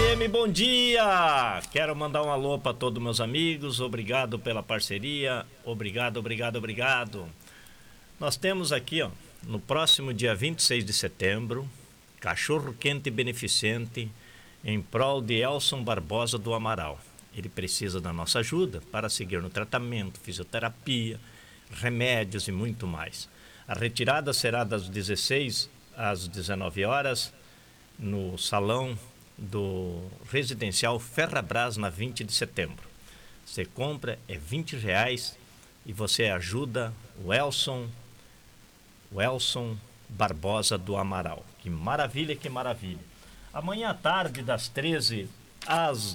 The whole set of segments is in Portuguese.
FM, bom dia! Quero mandar um alô para todos meus amigos, obrigado pela parceria, obrigado. Nós temos aqui, no próximo dia 26 de setembro, cachorro quente beneficente em prol de Elson Barbosa do Amaral. Ele precisa da nossa ajuda para seguir no tratamento, fisioterapia, remédios e muito mais. A retirada será das 16 às 19 horas no salão do residencial Ferrabras, na 20 de setembro. Você compra, é R$20 e você ajuda o Elson Barbosa do Amaral. Que maravilha, que maravilha. Amanhã à tarde, das 13 às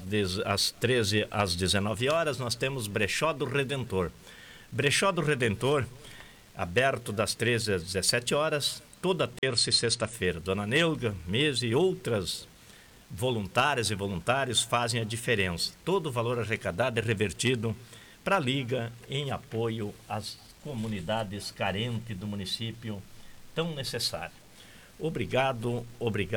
19 horas, nós temos Brechó do Redentor. Brechó do Redentor, aberto das 13 às 17 horas, toda terça e sexta-feira. Dona Neuga, Mese e outras voluntárias e voluntários fazem a diferença. Todo o valor arrecadado é revertido para a Liga em apoio às comunidades carentes do município tão necessário. Obrigado.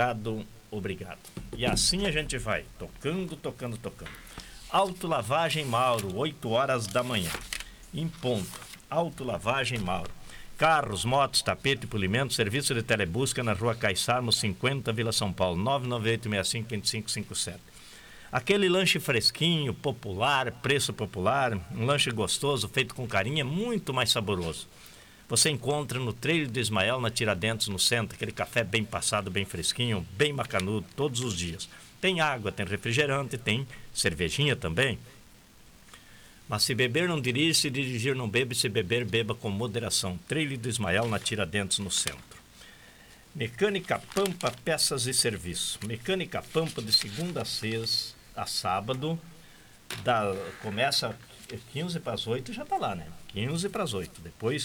E assim a gente vai, tocando. Autolavagem Mauro, 8 horas da manhã, em ponto. Autolavagem Mauro. Carros, motos, tapete e polimento, serviço de telebusca na rua Caissarmo 50, Vila São Paulo, 998652557. Aquele lanche fresquinho, popular, preço popular, um lanche gostoso, feito com carinho, é muito mais saboroso. Você encontra no Trailer do Ismael, na Tiradentes, no centro, aquele café bem passado, bem fresquinho, bem macanudo, todos os dias. Tem água, tem refrigerante, tem cervejinha também. Mas se beber, não dirige, se dirigir, não bebe, se beber, beba com moderação. Trailer do Ismael, na Tiradentes, no centro. Mecânica Pampa, peças e serviço. Mecânica Pampa, de segunda a sábado, começa 15 para as 8, já está lá, né? 15 para as 8.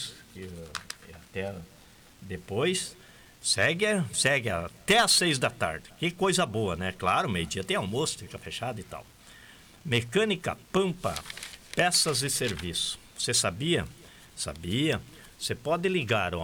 Depois segue até às 6 da tarde. Que coisa boa, né? Claro, meio-dia tem almoço, fica fechado e tal. Mecânica Pampa, peças e serviço. Você sabia? Sabia. Você pode ligar,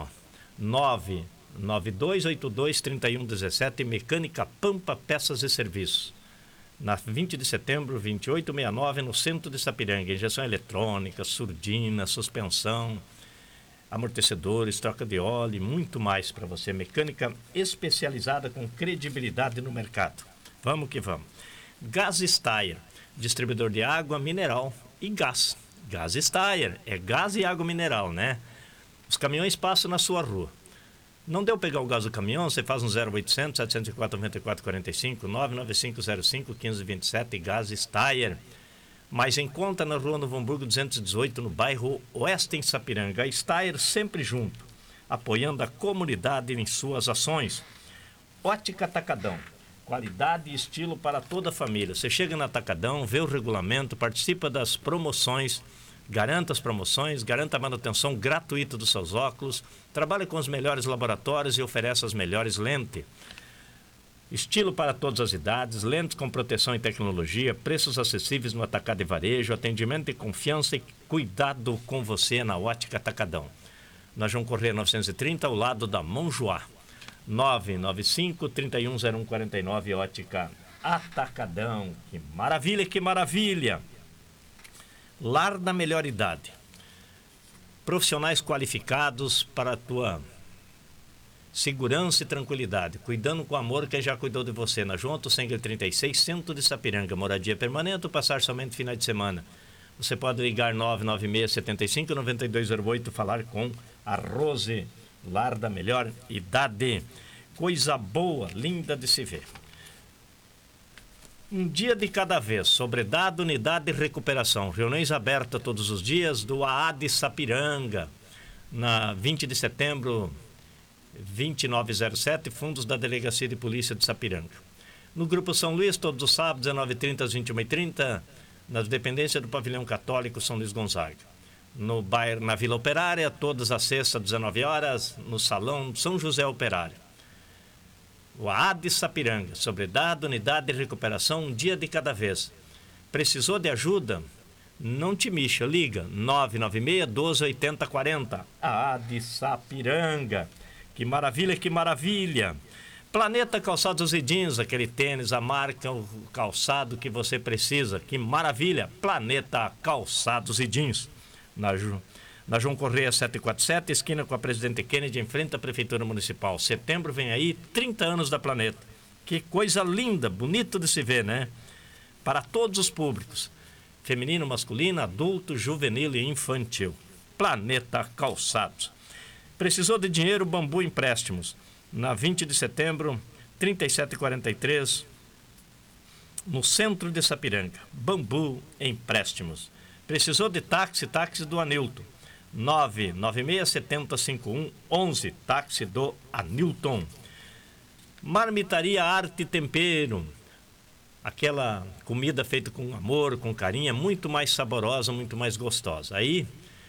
992823117, Mecânica Pampa, peças e serviços. Na 20 de setembro, 2869, no centro de Sapiranga. Injeção eletrônica, surdina, suspensão, amortecedores, troca de óleo e muito mais para você. Mecânica especializada com credibilidade no mercado. Vamos que vamos. Gás Steyr, distribuidor de água mineral e gás. Gás Steyr, é gás e água mineral, né? Os caminhões passam na sua rua. Não deu pegar o gás do caminhão, você faz um 0800 704 9445, 99505 1527, Gás Steyr. Mais em conta na rua Novo Hamburgo 218, no bairro Oeste, em Sapiranga. A Steyr sempre junto, apoiando a comunidade em suas ações. Ótica Atacadão, qualidade e estilo para toda a família. Você chega no Atacadão, vê o regulamento, participa das promoções, garanta as promoções, garanta a manutenção gratuita dos seus óculos, trabalha com os melhores laboratórios e oferece as melhores lentes. Estilo para todas as idades, lentes com proteção e tecnologia, preços acessíveis no atacado e varejo, atendimento de confiança e cuidado com você na Ótica Atacadão. Na João Correia 930, ao lado da Monjoá. 995-310149, Ótica Atacadão. Que maravilha, que maravilha! Lar da Melhor Idade. Profissionais qualificados para a tua segurança e tranquilidade, cuidando com amor quem já cuidou de você. Na João Tosengel 36, centro de Sapiranga. Moradia permanente ou passar somente finais de semana. Você pode ligar 996-75-9208, falar com a Rose. Lar da Melhor Idade. Coisa boa, linda de se ver. Um dia de cada vez, sobriedade, unidade e recuperação. Reuniões abertas todos os dias do AAD Sapiranga, na 20 de setembro, 2907, fundos da Delegacia de Polícia de Sapiranga. No Grupo São Luís, todos os sábados, 19h30 às 21h30, nas dependências do Pavilhão Católico São Luís Gonzaga. No bairro, na Vila Operária, todas as sextas, 19 horas, no Salão São José Operário. O AAD Sapiranga, sobriedade, unidade e recuperação, um dia de cada vez. Precisou de ajuda? Não te mixa, liga 996-12-80-40. AAD Sapiranga. Que maravilha, que maravilha. Planeta Calçados e Jeans, aquele tênis, a marca, o calçado que você precisa. Que maravilha! Planeta Calçados e Jeans. Na João Correia 747, esquina com a Presidente Kennedy, em frente à Prefeitura Municipal. Setembro vem aí, 30 anos da Planeta. Que coisa linda, bonito de se ver, né? Para todos os públicos. Feminino, masculino, adulto, juvenil e infantil. Planeta Calçados. Precisou de dinheiro? Bambu Empréstimos. Na 20 de setembro, 3743, no centro de Sapiranga. Bambu Empréstimos. Precisou de táxi do Anilton. 996705111, táxi do Anilton. Marmitaria Arte e Tempero. Aquela comida feita com amor, com carinho, é muito mais saborosa, muito mais gostosa. Aí,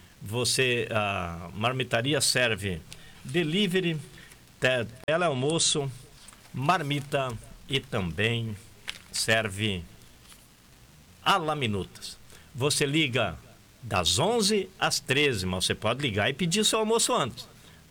a marmitaria serve delivery, telealmoço, marmita e também serve a la minutas. Você liga das 11 às 13, mas você pode ligar e pedir seu almoço antes.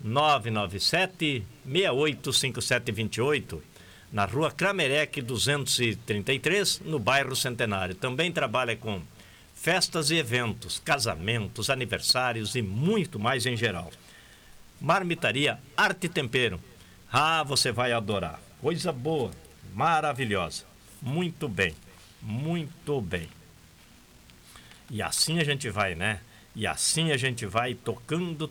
997-685728, na rua Cramerec 233, no bairro Centenário. Também trabalha com festas e eventos, casamentos, aniversários e muito mais em geral. Marmitaria Arte e Tempero. Ah, você vai adorar. Coisa boa, maravilhosa. Muito bem, muito bem. E assim a gente vai, né? E assim a gente vai tocando.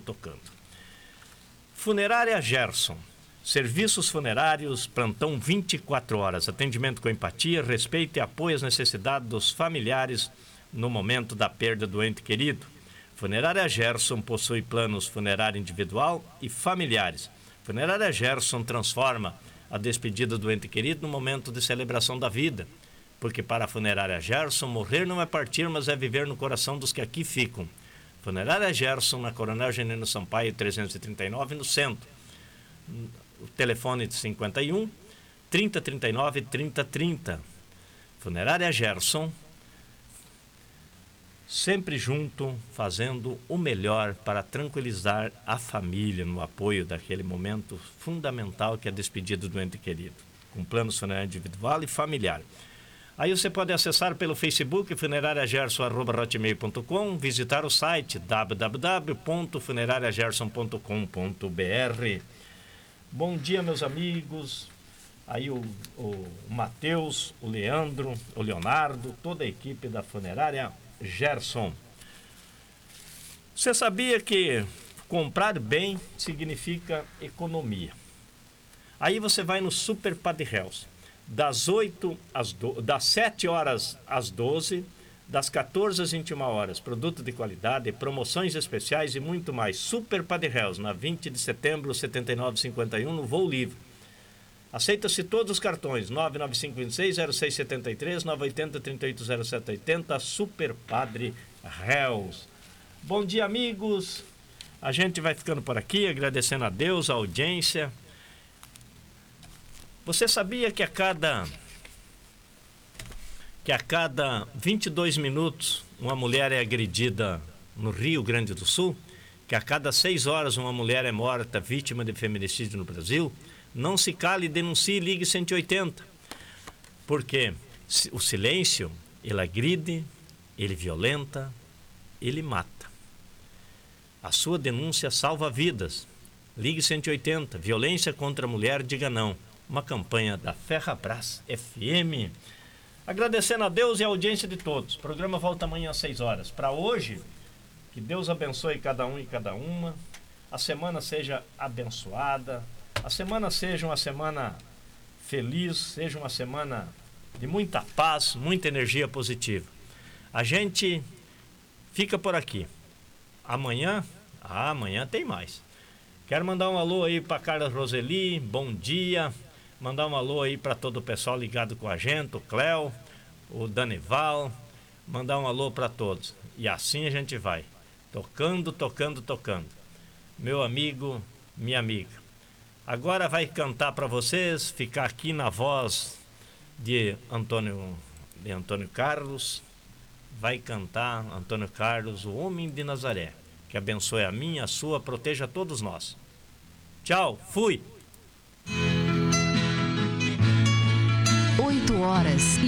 Funerária Gerson. Serviços funerários, plantão 24 horas. Atendimento com empatia, respeito e apoio às necessidades dos familiares no momento da perda do ente querido. Funerária Gerson possui planos funerário individual e familiares. Funerária Gerson transforma a despedida do ente querido no momento de celebração da vida. Porque para a Funerária Gerson, morrer não é partir, mas é viver no coração dos que aqui ficam. Funerária Gerson, na Coronel Geneno Sampaio 339, no centro. O telefone de 51 3039 3030. Funerária Gerson, sempre junto, fazendo o melhor para tranquilizar a família no apoio daquele momento fundamental que é a despedida do ente querido, com planos funerário individual e familiar. Aí você pode acessar pelo Facebook funerariagerson@hotmail.com, visitar o site www.funerariagerson.com.br. Bom dia, meus amigos. Aí o Matheus, o Leandro, o Leonardo, toda a equipe da Funerária Gerson. Você sabia que comprar bem significa economia? Aí você vai no Super Padre Hells, das 7 horas às 12, das 14 às 21 horas, produto de qualidade, promoções especiais e muito mais. Super Padre Hells, na 20 de setembro, 7951, no Voo Livre. Aceita-se todos os cartões, 99526-0673, 980-380780, Super Padre Hells. Bom dia, amigos. A gente vai ficando por aqui, agradecendo a Deus, a audiência. Você sabia que a cada 22 minutos uma mulher é agredida no Rio Grande do Sul? Que a cada 6 horas uma mulher é morta vítima de feminicídio no Brasil? Não se cale, denuncie, ligue 180. Porque o silêncio, ele agride, ele violenta, ele mata. A sua denúncia salva vidas. Ligue 180. Violência contra a mulher, diga não. Uma campanha da Ferrabras FM. Agradecendo a Deus e a audiência de todos. O programa volta amanhã às 6 horas. Para hoje, que Deus abençoe cada um e cada uma. A semana seja abençoada. A semana seja uma semana feliz, seja uma semana de muita paz, muita energia positiva. A gente fica por aqui. Amanhã tem mais. Quero mandar um alô aí para Carla Roseli, bom dia. Mandar um alô aí para todo o pessoal ligado com a gente, o Cléo, o Danival. Mandar um alô para todos. E assim a gente vai, tocando. Meu amigo, minha amiga. Agora vai cantar para vocês, ficar aqui na voz de Antônio Carlos. Vai cantar Antônio Carlos, o Homem de Nazaré. Que abençoe a minha, a sua, proteja todos nós. Tchau, fui! horas.